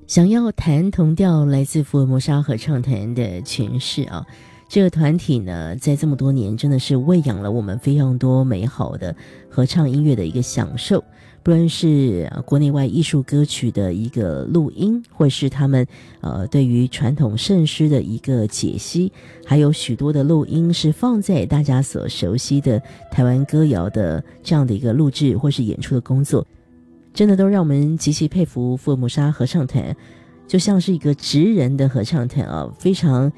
想要弹同调，来自福尔摩沙合唱团的诠释啊。这个团体呢，在这么多年真的是喂养了我们非常多美好的合唱音乐的一个享受，不论是国内外艺术歌曲的一个录音，或是他们对于传统圣诗的一个解析，还有许多的录音是放在大家所熟悉的台湾歌谣的这样的一个录制或是演出的工作，真的都让我们极其佩服福尔摩沙合唱团，就像是一个职人的合唱团啊，非常